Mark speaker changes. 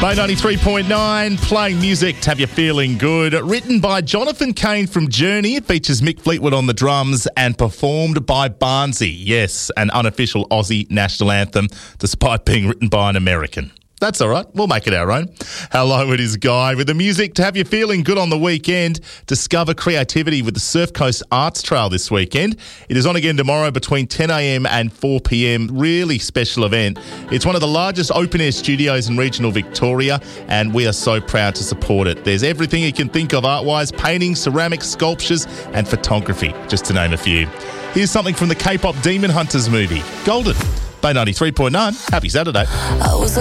Speaker 1: Bay 93.9, playing music to have you feeling good. Written by Jonathan Cain from Journey. It features Mick Fleetwood on the drums and performed by Barnsey. Yes, an unofficial Aussie national anthem, despite being written by an American. That's all right. We'll make it our own. Hello, it is Guy with the music to have you feeling good on the weekend. Discover creativity with the Surf Coast Arts Trail this weekend. It is on again tomorrow between 10 a.m. and 4 p.m. Really special event. It's one of the largest open-air studios in regional Victoria, and we are so proud to support it. There's everything you can think of art-wise: painting, ceramics, sculptures, and photography, just to name a few. Here's something from the K-pop Demon Hunters movie, Golden. Bay 93.9. Happy Saturday.
Speaker 2: I was